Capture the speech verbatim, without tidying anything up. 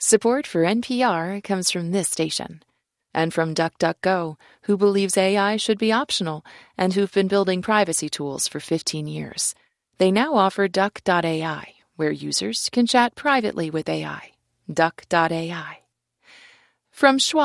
Support for N P R comes from this station and from DuckDuckGo, who believes A I should be optional and who've been building privacy tools for fifteen years. They now offer Duck dot A I, where users can chat privately with A I. Duck dot A I. From Schwab.